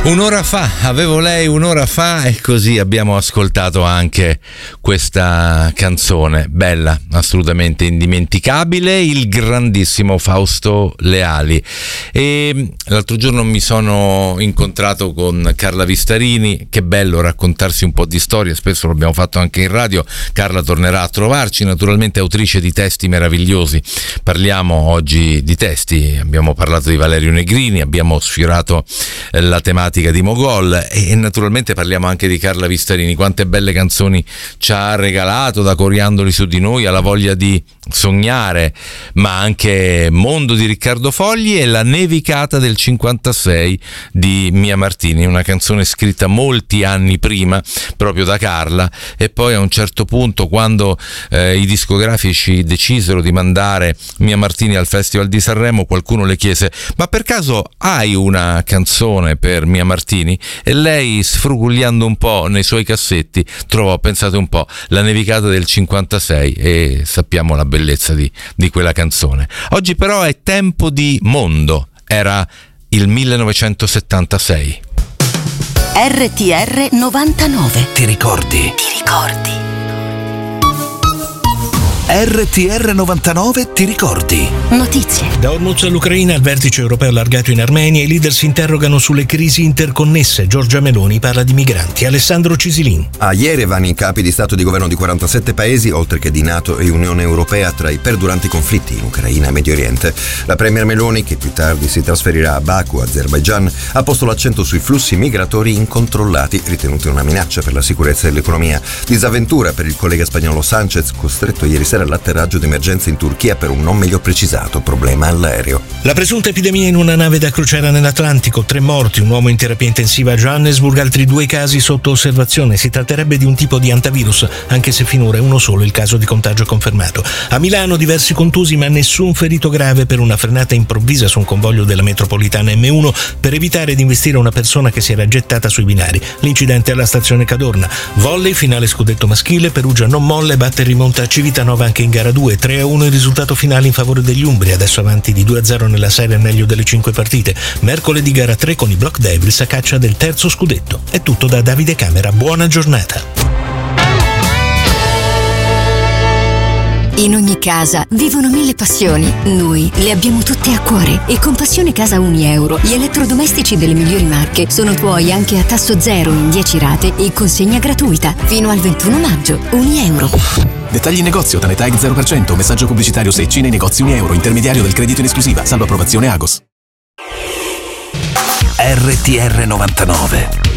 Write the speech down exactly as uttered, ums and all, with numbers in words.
Un'ora fa, avevo lei un'ora fa e così abbiamo ascoltato anche questa canzone, bella, assolutamente indimenticabile, il grandissimo Fausto Leali. E l'altro giorno mi sono incontrato con Carla Vistarini, che bello raccontarsi un po' di storie, spesso l'abbiamo fatto anche in radio. Carla tornerà a trovarci, naturalmente autrice di testi meravigliosi. Parliamo oggi di testi, abbiamo parlato di Valerio Negrini, abbiamo sfiorato la tematica di Mogol e naturalmente parliamo anche di Carla Vistarini. Quante belle canzoni ci ha regalato, da Coriandoli su di noi alla Voglia di sognare, ma anche Mondo di Riccardo Fogli e La nevicata del cinquantasei di Mia Martini, una canzone scritta molti anni prima proprio da Carla. E poi a un certo punto, quando eh, i discografici decisero di mandare Mia Martini al Festival di Sanremo, qualcuno le chiese: ma per caso hai una canzone per Mia Martini? E lei, sfrugugliando un po' nei suoi cassetti, trovò, pensate un po', La nevicata del cinquantasei, e sappiamo la bellezza di, di quella canzone. Oggi però è tempo di Mondo, era il millenovecentosettantasei. R T R novantanove. Ti ricordi? Ti ricordi? R T R novantanove, ti ricordi? Notizie. Da Hormuz all'Ucraina, al vertice europeo allargato in Armenia, i leader si interrogano sulle crisi interconnesse. Giorgia Meloni parla di migranti. Alessandro Cisilin. A Yerevan i capi di Stato e di governo di quarantasette paesi, oltre che di NATO e Unione Europea, tra i perduranti conflitti in Ucraina e Medio Oriente. La premier Meloni, che più tardi si trasferirà a Baku, Azerbaijan, ha posto l'accento sui flussi migratori incontrollati, ritenuti una minaccia per la sicurezza dell'economia. Disavventura per il collega spagnolo Sanchez, costretto ieri sera all'atterraggio d'emergenza in Turchia per un non meglio precisato problema all'aereo. La presunta epidemia in una nave da crociera nell'Atlantico, tre morti, un uomo in terapia intensiva a Johannesburg, altri due casi sotto osservazione. Si tratterebbe di un tipo di antivirus, anche se finora è uno solo il caso di contagio confermato. A Milano diversi contusi ma nessun ferito grave per una frenata improvvisa su un convoglio della metropolitana M uno per evitare di investire una persona che si era gettata sui binari. L'incidente alla stazione Cadorna. Volley, finale scudetto maschile, Perugia non molle, batte e rimonta a Civitanova anche in gara due, tre a uno il risultato finale in favore degli umbri, adesso avanti di due a zero nella serie al meglio delle cinque partite. Mercoledì gara tre con i Block Devils a caccia del terzo scudetto. È tutto da Davide Camera, buona giornata. In ogni casa vivono mille passioni. Noi le abbiamo tutte a cuore. E con Passione Casa Unieuro, gli elettrodomestici delle migliori marche sono tuoi anche a tasso zero in dieci rate e consegna gratuita fino al ventuno maggio. Unieuro. Dettagli in negozio, Tanetag zero per cento, messaggio pubblicitario Secci nei negozi Unieuro, intermediario del credito in esclusiva, salvo approvazione Agos. R T R novantanove.